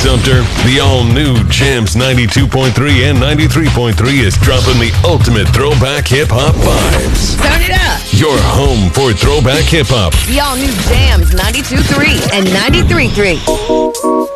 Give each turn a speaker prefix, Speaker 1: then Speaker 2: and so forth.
Speaker 1: Sumter, the all-new Jams 92.3 and 93.3 is dropping the ultimate throwback hip-hop vibes.
Speaker 2: Turn it up.
Speaker 1: Your home for throwback hip-hop.
Speaker 2: The all-new Jams 92.3 and 93.3.